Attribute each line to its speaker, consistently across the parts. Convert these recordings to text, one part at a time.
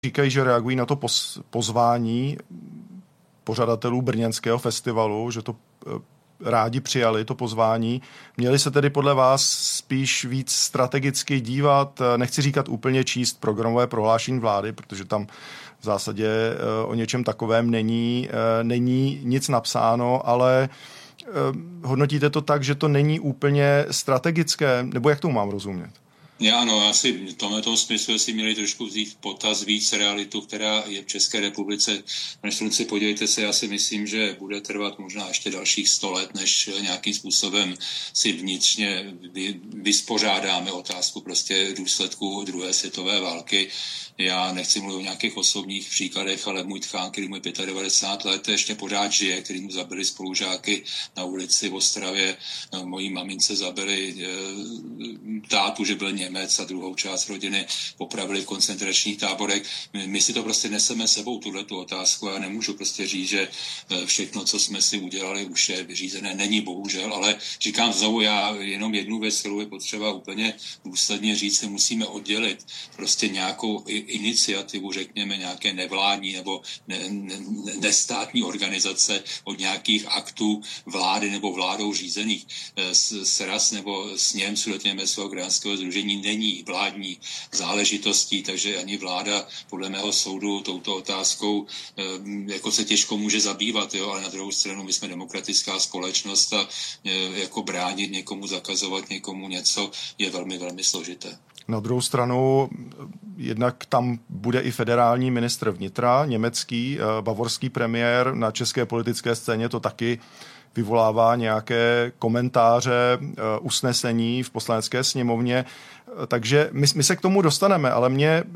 Speaker 1: říkají, že reagují na to pozvání pořadatelů brněnského festivalu, že to rádi přijali, to pozvání. Měli se tedy podle vás spíš víc strategicky dívat, nechci říkat úplně číst programové prohlášení vlády, protože tam v zásadě o něčem takovém není nic napsáno, ale hodnotíte to tak, že to není úplně strategické, nebo jak tomu mám rozumět?
Speaker 2: Ano, asi v tomto smyslu si měli trošku vzít v potaz víc realitu, která je v České republice. Slunci, podívejte se, já si myslím, že bude trvat možná ještě dalších 100 let, než nějakým způsobem si vnitřně vyspořádáme otázku prostě důsledků druhé světové války. Já nechci mluvit o nějakých osobních příkladech, ale můj tchán, který mu 95 let, ještě pořád žije, který mu zabili spolužáky na ulici v Ostravě. Mojí mamince zabili tátu, že byl Němec, a druhou část rodiny popravili v koncentračních táborech. My si to prostě neseme sebou, tuhletu otázku. Já nemůžu prostě říct, že všechno, co jsme si udělali, už je vyřízené. Není bohužel, ale říkám znovu, já jenom jednu věc, kterou je potřeba úplně důsledně říct, musíme oddělit prostě nějakou iniciativu, řekněme, nějaké nevládní nebo nestátní organizace od nějakých aktů vlády nebo vládou řízených. SRAS nebo sněm Sudetoněmeckého krajanského sdružení není vládní záležitostí, takže ani vláda podle mého soudu touto otázkou jako se těžko může zabývat, jo? Ale na druhou stranu my jsme demokratická společnost a jako bránit někomu, zakazovat někomu něco je velmi, velmi složité.
Speaker 1: Na druhou stranu, jednak tam bude i federální ministr vnitra, německý, bavorský premiér, na české politické scéně to taky vyvolává nějaké komentáře, usnesení v poslanecké sněmovně, takže my se k tomu dostaneme, ale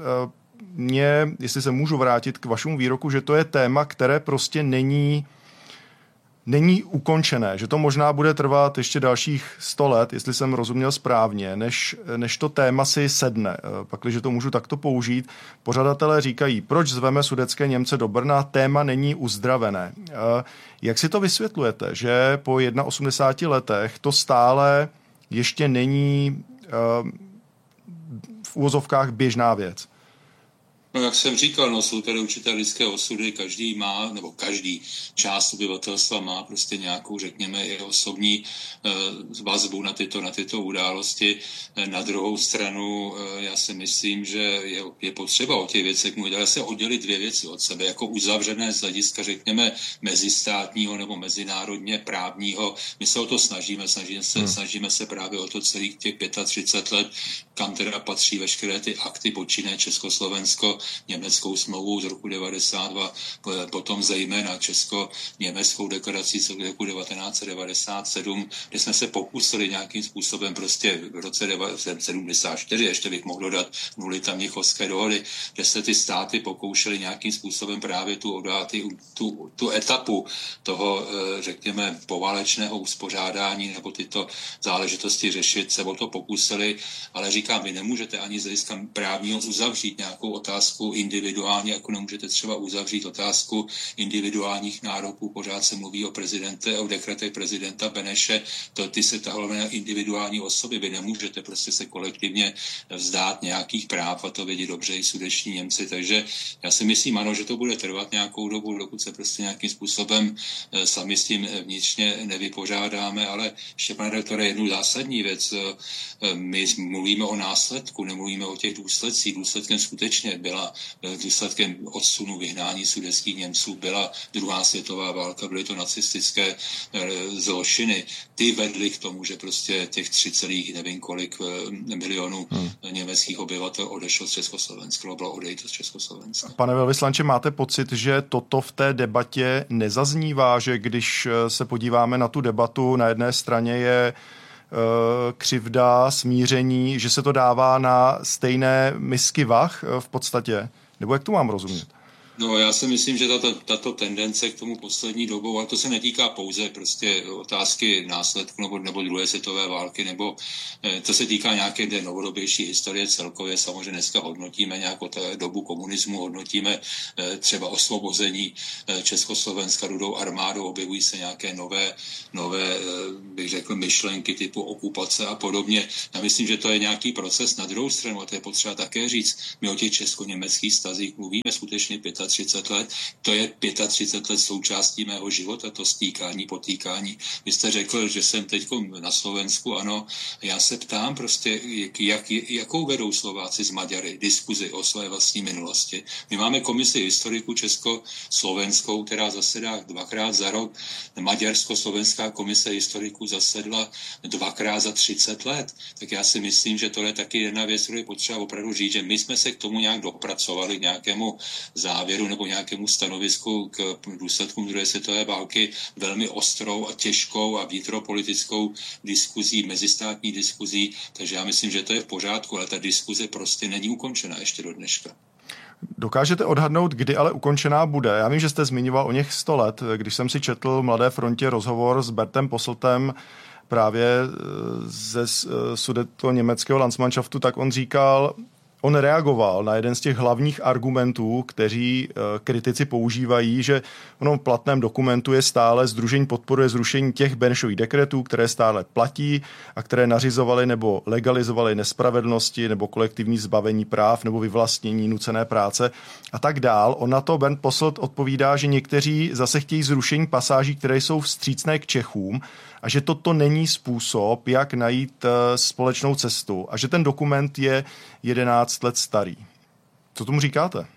Speaker 1: mě, jestli se můžu vrátit k vašemu výroku, že to je téma, které prostě není ukončené, že to možná bude trvat ještě dalších 100 let, jestli jsem rozuměl správně, než to téma si sedne. Pakliže to můžu takto použít. Pořadatelé říkají, proč zveme sudetské Němce do Brna, téma není uzdravené. Jak si to vysvětlujete, že po 81 letech to stále ještě není v uvozovkách běžná věc?
Speaker 2: No, jak jsem říkal, jsou tady určité lidské osudy, každý část obyvatelstva má prostě nějakou, řekněme, i osobní vazbu na tyto události. Na druhou stranu já si myslím, že je potřeba o těch věcech mluvit, ale se oddělit dvě věci od sebe, jako uzavřené z hlediska, řekněme, mezistátního nebo mezinárodně právního. My se o to snažíme se právě o to celých těch 35 let, kam teda patří veškeré ty akty počinné Československo, německou smlouvu z roku 92, potom zejména česko-německou deklarací z roku 1997, kde jsme se pokusili nějakým způsobem prostě v roce 1974, ještě bych mohl dodat kvůli tam Mnichovské dohody, kde se ty státy pokoušely nějakým způsobem právě tu etapu toho, řekněme, poválečného uspořádání nebo tyto záležitosti řešit, se o to pokusili, ale říkám, vy nemůžete ani z hlediska právního uzavřít nějakou otázku individuálně, jako nemůžete třeba uzavřít otázku individuálních nároků. Pořád se mluví o dekretech prezidenta Beneše, ty se tahly na individuální osoby. Vy nemůžete prostě se kolektivně vzdát nějakých práv, a to vědí dobře i sudeční Němci. Takže já si myslím, ano, že to bude trvat nějakou dobu, dokud se prostě nějakým způsobem sami s tím vnitřně nevypořádáme, ale ještě, pane redaktore, jednu zásadní věc. My mluvíme o následku, nemluvíme o těch důsledcích. Důsledkem skutečně důsledkem odsunu vyhnání sudetských Němců byla druhá světová válka, byly to nacistické zločiny. Ty vedly k tomu, že prostě těch 3, nevím kolik milionů německých obyvatel odešlo z Československa, bylo odejít z Československa.
Speaker 1: Pane velvyslanče, máte pocit, že toto v té debatě nezaznívá, že když se podíváme na tu debatu, na jedné straně je křivda, smíření, že se to dává na stejné misky vah v podstatě? Nebo jak to mám rozumět?
Speaker 2: No, já si myslím, že tato tendence k tomu poslední dobou, a to se netýká pouze prostě otázky následku nebo druhé světové války, nebo to se týká nějaké novodobější historie celkově. Samozřejmě dneska hodnotíme nějakou dobu komunismu, hodnotíme třeba osvobození Československa Rudou armádou, objevují se nějaké nové, bych řekl, myšlenky typu okupace a podobně. Já myslím, že to je nějaký proces. Na druhou stranu, a to je potřeba také říct, my o těch česko-německých vztazích mluvíme skutečně 35 let. To je 35 let součástí mého života, to stýkání, potýkání. Vy jste řekl, že jsem teď na Slovensku, ano. Já se ptám prostě, jakou vedou Slováci s Maďary diskuzi o své vlastní minulosti. My máme komisi historiků československou, která zasedá 2krát za rok. Maďarsko-slovenská komise historiků zasedla 2krát za 30 let. Tak já si myslím, že to je taky jedna věc, kterou je potřeba opravdu říct, že my jsme se k tomu nějak dopracovali, k nějakému závěru nebo nějakému stanovisku k důsledkům druhé světové války velmi ostrou a těžkou a vnitropolitickou diskuzí, mezistátní diskuzí, takže já myslím, že to je v pořádku, ale ta diskuze prostě není ukončena ještě do dneška.
Speaker 1: Dokážete odhadnout, kdy ale ukončená bude? Já vím, že jste zmiňoval o něch 100 let, když jsem si četl v Mladé frontě rozhovor s Bertem Posseltem právě ze sudetoněmeckého Landsmannschaftu, tak on říkal, on reagoval na jeden z těch hlavních argumentů, kteří kritici používají, že v platném dokumentu je stále sdružení podporuje zrušení těch Benešových dekretů, které stále platí a které nařizovaly nebo legalizovaly nespravedlnosti nebo kolektivní zbavení práv nebo vyvlastnění, nucené práce a tak dál. On na to Bernd Posselt odpovídá, že někteří zase chtějí zrušení pasáží, které jsou vstřícné k Čechům a že toto není způsob, jak najít společnou cestu a že ten dokument je 11 let starý. Co tomu říkáte?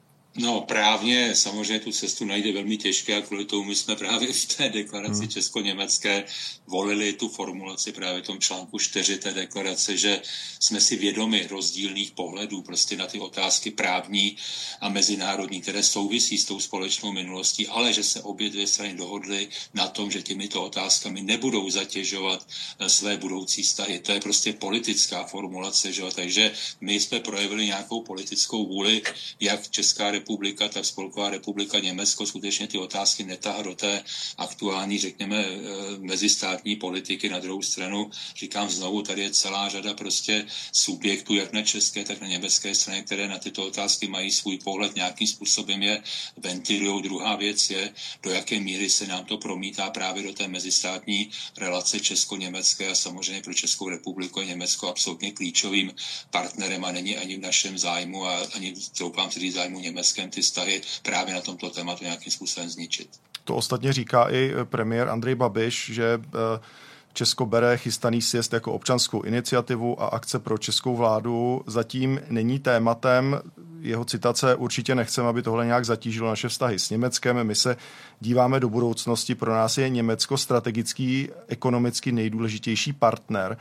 Speaker 2: No právně samozřejmě tu cestu najde velmi těžké a kvůli tomu my jsme právě v té deklaraci česko-německé volili tu formulaci právě v tom článku 4 té deklarace, že jsme si vědomi rozdílných pohledů prostě na ty otázky právní a mezinárodní, které souvisí s tou společnou minulostí, ale že se obě dvě strany dohodly na tom, že těmito otázkami nebudou zatěžovat své budoucí vztahy. To je prostě politická formulace, že? Takže my jsme projevili nějakou politickou vůli, jak Česká republika, tak Spolková republika Německo skutečně ty otázky netáhá do té aktuální, řekněme, mezistátní politiky. Na druhou stranu, říkám znovu, tady je celá řada prostě subjektů, jak na české, tak na německé straně, které na tyto otázky mají svůj pohled, nějakým způsobem je ventilujou. Druhá věc je, do jaké míry se nám to promítá právě do té mezistátní relace česko-německé a samozřejmě pro Českou republiku je Německo absolutně klíčovým partnerem a není ani v našem zájmu a ani doufám si říct zájmu německém ty vztahy právě na tomto tématu nějakým způsobem zničit.
Speaker 1: To ostatně říká i premiér Andrej Babiš, že Česko bere chystaný sjezd jako občanskou iniciativu a akce pro českou vládu zatím není tématem. Jeho citace: určitě nechceme, aby tohle nějak zatížilo naše vztahy s Německem. My se díváme do budoucnosti. Pro nás je Německo strategický, ekonomicky nejdůležitější partner.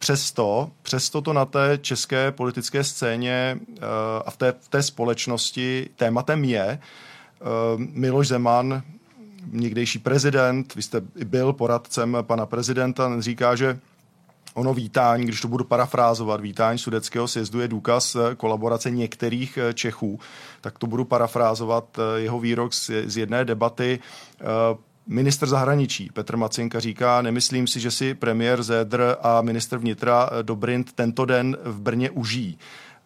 Speaker 1: Přesto to na té české politické scéně a v té společnosti tématem je. Miloš Zeman, někdejší prezident, vy jste byl poradcem pana prezidenta, říká, že ono vítání, když to budu parafrázovat, vítání sudetského sjezdu je důkaz kolaborace některých Čechů, tak to budu parafrázovat jeho výrok z jedné debaty. Ministr zahraničí Petr Macinka říká: nemyslím si, že si premiér Zedr a ministr vnitra Dobrindt tento den v Brně užijí.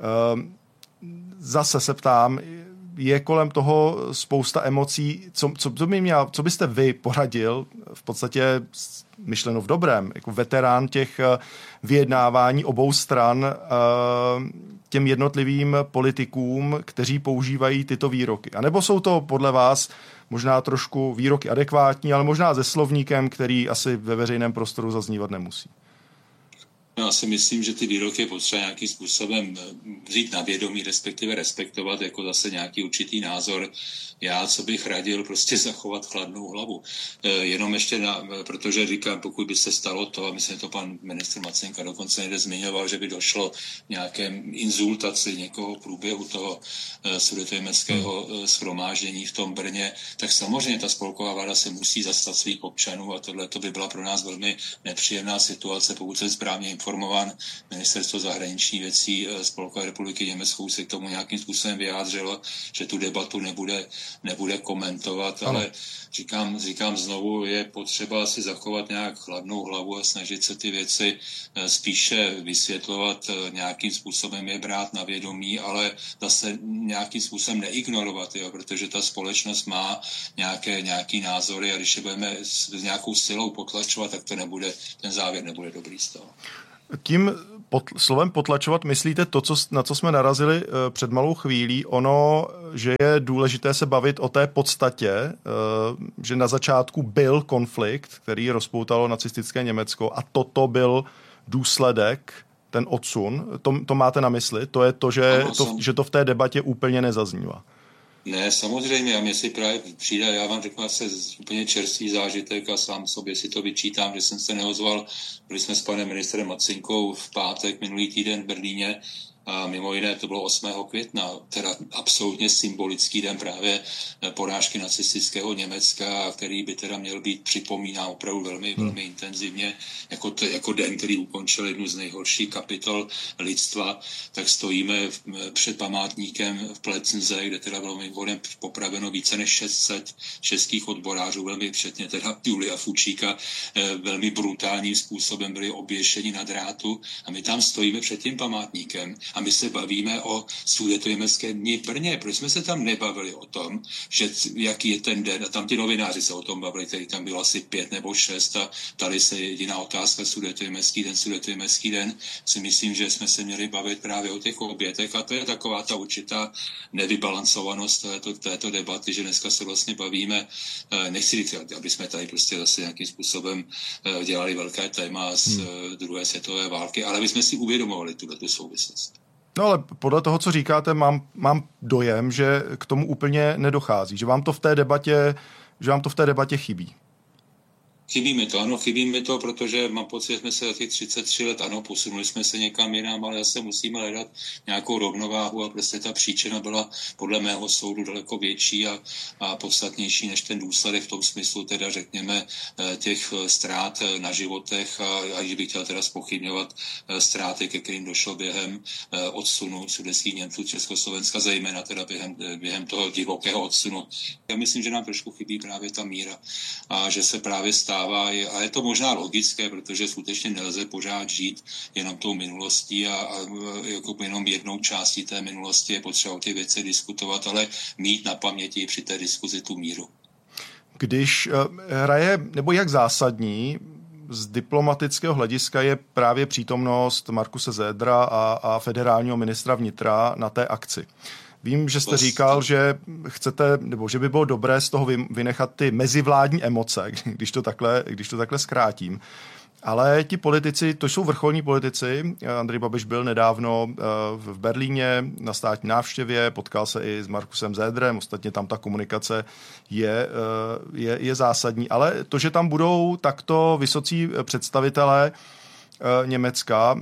Speaker 1: Zase se ptám, je kolem toho spousta emocí. Co byste vy poradil, v podstatě myšleno v dobrém, jako veterán těch vyjednávání obou stran, těm jednotlivým politikům, kteří používají tyto výroky? A nebo jsou to podle vás možná trošku výroky adekvátní, ale možná se slovníkem, který asi ve veřejném prostoru zaznívat nemusí?
Speaker 2: Já si myslím, že ty výroky je potřeba nějakým způsobem vzít na vědomí, respektive respektovat jako zase nějaký určitý názor. Já, co bych radil, prostě zachovat chladnou hlavu. Jenom ještě, protože říkám, pokud by se stalo to, a myslím, že to pan ministr Macinka dokonce někde zmiňoval, že by došlo nějaké inzultaci někoho v průběhu toho sudetoněmeckého shromáždění v tom Brně, tak samozřejmě ta spolková vláda se musí zastat svých občanů a tohle to by byla pro nás velmi nepříjemná situace, pokud se správně informuje informován. Ministerstvo zahraničních věcí Spolkové republiky Německou se k tomu nějakým způsobem vyjádřilo, že tu debatu nebude komentovat, ale říkám znovu, je potřeba si zachovat nějak chladnou hlavu a snažit se ty věci spíše vysvětlovat, nějakým způsobem je brát na vědomí, ale zase nějakým způsobem neignorovat, jo, protože ta společnost má nějaký názory a když je budeme s nějakou silou potlačovat, tak ten závěr nebude dobrý z toho.
Speaker 1: Tím slovem potlačovat myslíte to, na co jsme narazili před malou chvílí, ono, že je důležité se bavit o té podstatě, že na začátku byl konflikt, který rozpoutalo nacistické Německo a toto byl důsledek, ten odsun, to máte na mysli? To je to, že to v té debatě úplně nezaznívá.
Speaker 2: Ne, samozřejmě, a mně si právě přijde, já vám řeknu asi úplně čerstvý zážitek a sám sobě si to vyčítám, že jsem se neozval. Byli jsme s panem ministrem Macinkou v pátek minulý týden v Berlíně a mimo jiné to bylo 8. května, teda absolutně symbolický den právě porážky nacistického Německa, který by teda měl být připomínán opravdu velmi, velmi intenzivně jako den, který ukončil jednu z nejhorších kapitol lidstva, tak stojíme před památníkem v Plecenze, kde teda bylo mimochodem popraveno více než 600 českých odborářů, velmi včetně teda Julia Fučíka, velmi brutálním způsobem byli oběšeni na drátu a my tam stojíme před tím památníkem a my se bavíme o sudetoněmeckém dni v Brně. Proč jsme se tam nebavili o tom, že jaký je ten den? A tam ti novináři se o tom bavili, který tam bylo asi 5 nebo 6 a tady se jediná otázka sudetoněmecký den. Si myslím, že jsme se měli bavit právě o těch obětech a to je taková ta určitá nevybalancovanost této debaty, že dneska se vlastně bavíme, nechci říct, aby jsme tady prostě zase nějakým způsobem dělali velké téma z druhé světové války, ale aby jsme si uvědomovali tu souvislost.
Speaker 1: No ale podle toho, co říkáte, mám dojem, že k tomu úplně nedochází, že vám to v té debatě chybí.
Speaker 2: Chybí mi to, protože mám pocit, že jsme se za těch 33 let, posunuli jsme se někam jinam, ale zase musíme hledat nějakou rovnováhu a prostě ta příčina byla podle mého soudu daleko větší a podstatnější než ten důsledek v tom smyslu, teda řekněme, těch ztrát na životech a když bych chtěl teda zpochybňovat ztráty, ke kterým došlo během odsunu sudetských Němců Československa, zejména teda během toho divokého odsunu. Já myslím, že nám trošku chybí právě ta míra a že se právě stává, a je to možná logické, protože skutečně nelze pořád žít jenom tou minulostí a jako jenom jednou částí té minulosti je potřeba o ty věci diskutovat, ale mít na paměti při té diskuzi tu míru.
Speaker 1: Když hraje, nebo jak zásadní z diplomatického hlediska je právě přítomnost Markuse Södera a federálního ministra vnitra na té akci. Vím, že jste říkal, že chcete, nebo že by bylo dobré z toho vynechat ty mezivládní emoce, když to takhle zkrátím. Ale ti politici, to jsou vrcholní politici. Andrej Babiš byl nedávno v Berlíně na státní návštěvě, potkal se i s Markusem Söderem, ostatně tam ta komunikace je zásadní. Ale to, že tam budou takto vysocí představitelé Německa,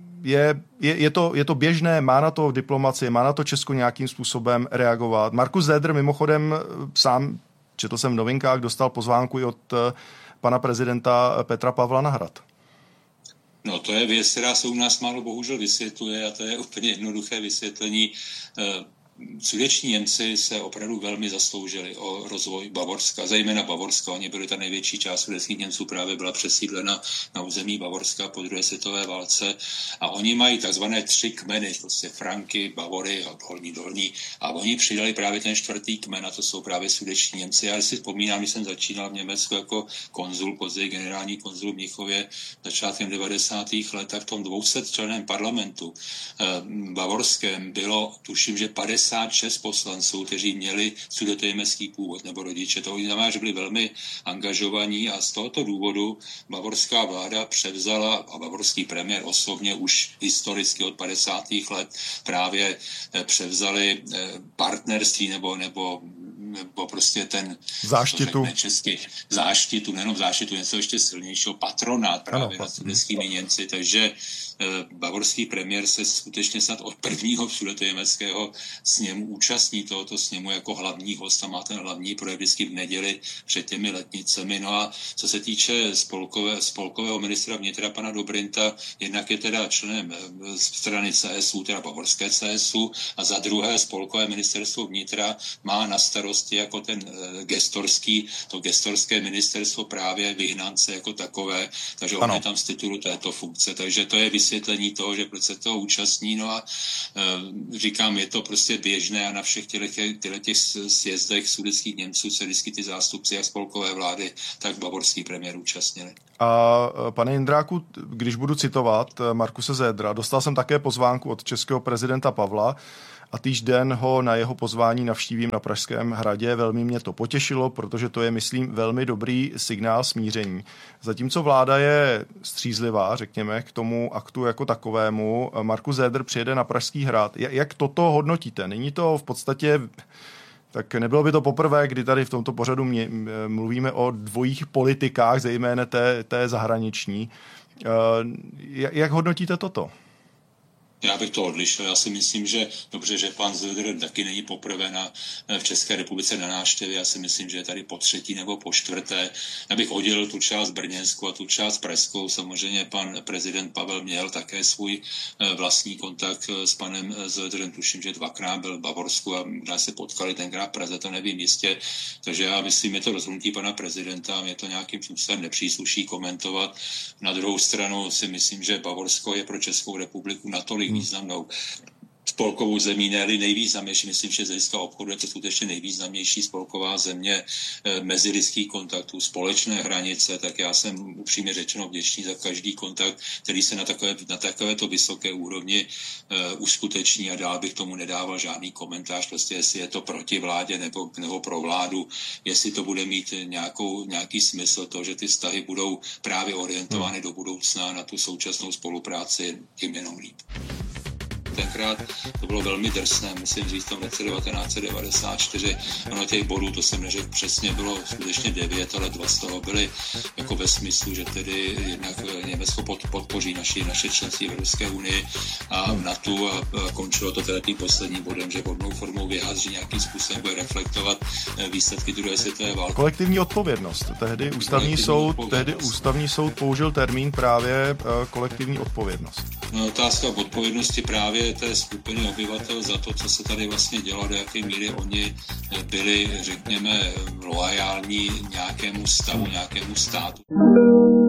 Speaker 1: je to běžné, má na to diplomacie, má na to Česko nějakým způsobem reagovat. Markus Söder mimochodem sám, četl jsem v novinkách, dostal pozvánku i od pana prezidenta Petra Pavla na Hrad.
Speaker 2: No to je věc, která se u nás málo bohužel vysvětluje a to je úplně jednoduché vysvětlení. Sudeční Němci se opravdu velmi zasloužili o rozvoj Bavorska, zejména Bavorska. Oni byli ta největší část sudetských Němců právě byla přesídlena na území Bavorska po druhé světové válce a oni mají takzvané 3 kmeny, prostě Franky, Bavory a dolní. A oni přidali právě ten 4. kmen a to jsou právě sudeční Němci. Já si vzpomínám, když jsem začínal v Německu jako konzul, později generální konzul v Mnichově začátkem 90. let, tak v tom 200členném parlamentu bavorském bylo, tuším, že 56 poslanců, kteří měli sudetoněmecký původ nebo rodiče. To znamená, že byli velmi angažovaní a z tohoto důvodu bavorská vláda převzala a bavorský premiér osobně už historicky od 50. let právě převzali partnerství nebo prostě ten záštitu, nejenom záštitu, něco ještě silnějšího, patronát právě nad sudetskými Němci, takže bavorský premiér se skutečně snad od prvního sudetoněmeckého sněmu účastní tohoto sněmu jako hlavní host a má ten hlavní projev vždycky v neděli před těmi letnicemi. No a co se týče spolkového ministra vnitra pana Dobrinta, jednak je teda členem strany CSU, teda bavorské CSU, a za druhé spolkové ministerstvo vnitra má na starosti jako to gestorské ministerstvo právě vyhnance jako takové, takže on je tam z titulu této funkce. Takže to je vysvětlení toho, že proč se toho účastní. No a říkám, je to prostě běžné a na všech těch sjezdech sudetských Němců se vždycky ty zástupci jak spolkové vlády, tak bavorský premiér účastnili.
Speaker 1: A pane Jindráku, když budu citovat Markuse Zedra, dostal jsem také pozvánku od českého prezidenta Pavla a týž den ho na jeho pozvání navštívím na Pražském hradě. Velmi mě to potěšilo, protože to je, myslím, velmi dobrý signál smíření. Zatímco vláda je střízlivá, řekněme, k tomu aktu jako takovému, Markus Zedr přijede na Pražský hrad. Jak toto hodnotíte? Není to v podstatě... Tak nebylo by to poprvé, kdy tady v tomto pořadu mluvíme o dvojích politikách, zejména té zahraniční. Jak hodnotíte toto?
Speaker 2: Já bych to odlišil. Já si myslím, že dobře, že pan Zedr taky není poprvé v České republice na návštěvě. Já si myslím, že je tady po třetí nebo po čtvrté. Já bych oddělil tu část brněnskou a tu část pražskou. Samozřejmě pan prezident Pavel měl také svůj vlastní kontakt s panem Zedrem. Tuším, že dvakrát byl v Bavorsku a možná se potkali tenkrát v Praze, to nevím jistě. Takže já myslím, je to rozhodnutí pana prezidenta, mě to nějakým způsobem nepřísluší komentovat. Na druhou stranu si myslím, že Bavorsko je pro Českou republiku natolik významnou spolkovou zemí, ne-li nejvýznamnější. Myslím, že z hlediska obchodu je to skutečně nejvýznamnější spolková země mezilidských kontaktů, společné hranice, tak já jsem upřímně řečeno vděčný za každý kontakt, který se na takovéto vysoké úrovni uskuteční a dál bych tomu nedával žádný komentář, prostě jestli je to proti vládě nebo pro vládu, jestli to bude mít nějaký smysl, to, že ty vztahy budou právě orientovány do budoucna na tu současnou spolupráci, tím jenom líp. Tenkrát to bylo velmi drsné, musím říct, v tom roce 1994. Ono těch bodů, to jsem neřekl přesně, bylo skutečně 9, ale 2 z toho byly jako ve smyslu, že tedy jednak Německo podpoří naše členství v Evropské unii a v NATO a končilo to teda tím posledním bodem, že vodnou formou vyjádří nějakým způsobem bude reflektovat výsledky druhé světové války.
Speaker 1: Kolektivní odpovědnost. Tehdy ústavní soud použil termín právě kolektivní odpovědnost.
Speaker 2: No, otázka odpovědnosti právě té skupiny obyvatel za to, co se tady vlastně dělo, do jaké míry oni byli, řekněme, loajální nějakému stavu, nějakému státu.